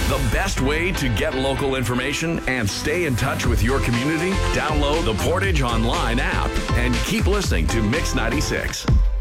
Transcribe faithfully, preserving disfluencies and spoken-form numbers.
The best way to get local information and stay in touch with your community? Download the Portage Online app and keep listening to Mix ninety-six.